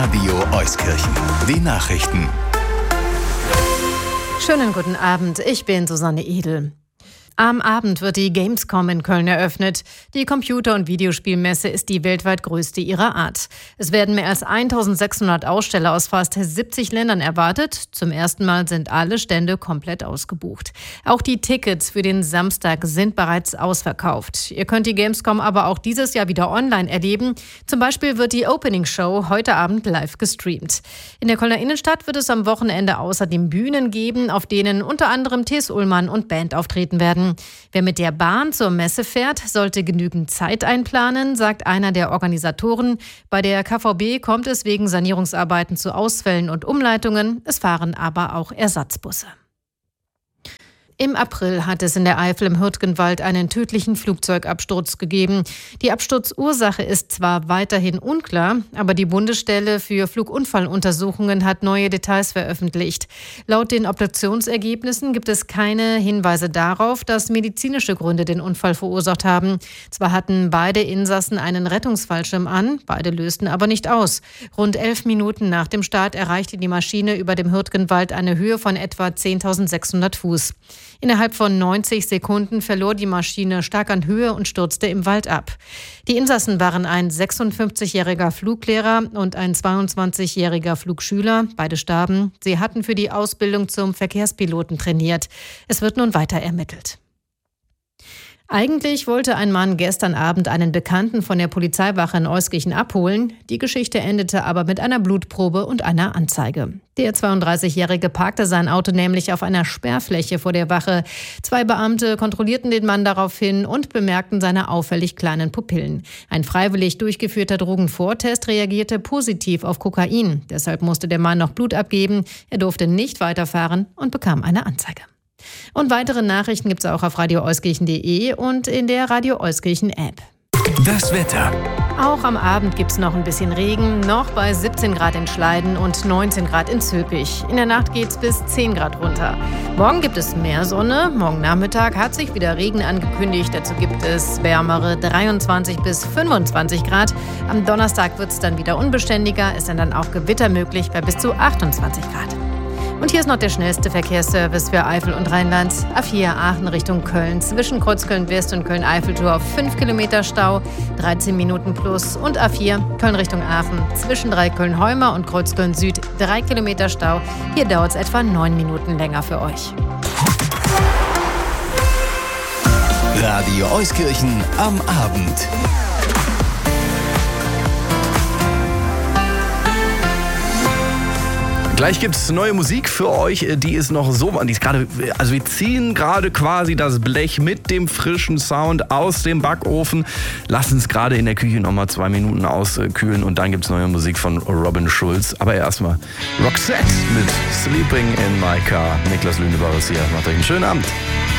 Radio Euskirchen. Die Nachrichten. Schönen guten Abend, ich bin Susanne Edel. Am Abend wird die Gamescom in Köln eröffnet. Die Computer- und Videospielmesse ist die weltweit größte ihrer Art. Es werden mehr als 1600 Aussteller aus fast 70 Ländern erwartet. Zum ersten Mal sind alle Stände komplett ausgebucht. Auch die Tickets für den Samstag sind bereits ausverkauft. Ihr könnt die Gamescom aber auch dieses Jahr wieder online erleben. Zum Beispiel wird die Opening Show heute Abend live gestreamt. In der Kölner Innenstadt wird es am Wochenende außerdem Bühnen geben, auf denen unter anderem T.S. Ullmann und Band auftreten werden. Wer mit der Bahn zur Messe fährt, sollte genügend Zeit einplanen, sagt einer der Organisatoren. Bei der KVB kommt es wegen Sanierungsarbeiten zu Ausfällen und Umleitungen. Es fahren aber auch Ersatzbusse. Im April hat es in der Eifel im Hürtgenwald einen tödlichen Flugzeugabsturz gegeben. Die Absturzursache ist zwar weiterhin unklar, aber die Bundesstelle für Flugunfalluntersuchungen hat neue Details veröffentlicht. Laut den Obduktionsergebnissen gibt es keine Hinweise darauf, dass medizinische Gründe den Unfall verursacht haben. Zwar hatten beide Insassen einen Rettungsfallschirm an, beide lösten aber nicht aus. Rund 11 Minuten nach dem Start erreichte die Maschine über dem Hürtgenwald eine Höhe von etwa 10.600 Fuß. Innerhalb von 90 Sekunden verlor die Maschine stark an Höhe und stürzte im Wald ab. Die Insassen waren ein 56-jähriger Fluglehrer und ein 22-jähriger Flugschüler. Beide starben. Sie hatten für die Ausbildung zum Verkehrspiloten trainiert. Es wird nun weiter ermittelt. Eigentlich wollte ein Mann gestern Abend einen Bekannten von der Polizeiwache in Euskirchen abholen. Die Geschichte endete aber mit einer Blutprobe und einer Anzeige. Der 32-Jährige parkte sein Auto nämlich auf einer Sperrfläche vor der Wache. 2 Beamte kontrollierten den Mann daraufhin und bemerkten seine auffällig kleinen Pupillen. Ein freiwillig durchgeführter Drogenvortest reagierte positiv auf Kokain. Deshalb musste der Mann noch Blut abgeben. Er durfte nicht weiterfahren und bekam eine Anzeige. Und weitere Nachrichten gibt es auch auf radioeuskirchen.de und in der Radio Euskirchen App. Das Wetter. Auch am Abend gibt es noch ein bisschen Regen, noch bei 17 Grad in Schleiden und 19 Grad in Zülpich. In der Nacht geht es bis 10 Grad runter. Morgen gibt es mehr Sonne, morgen Nachmittag hat sich wieder Regen angekündigt. Dazu gibt es wärmere 23 bis 25 Grad. Am Donnerstag wird es dann wieder unbeständiger, ist dann auch Gewitter möglich bei bis zu 28 Grad. Und hier ist noch der schnellste Verkehrsservice für Eifel und Rheinland. A4 Aachen Richtung Köln. Zwischen Kreuzköln West und Köln-Eiffeltor 5 Kilometer Stau, 13 Minuten plus. Und A4 Köln Richtung Aachen. Zwischen Dreiköln-Heumer und Kreuzköln Süd 3 Kilometer Stau. Hier dauert es etwa 9 Minuten länger für euch. Radio Euskirchen am Abend. Gleich gibt's neue Musik für euch, die ist noch so, die ist gerade, also wir ziehen gerade quasi das Blech mit dem frischen Sound aus dem Backofen, lassen es gerade in der Küche nochmal 2 Minuten auskühlen und dann gibt's neue Musik von Robin Schulz. Aber erstmal Roxette mit Sleeping in My Car. Niklas Lünebar ist hier. Macht euch einen schönen Abend.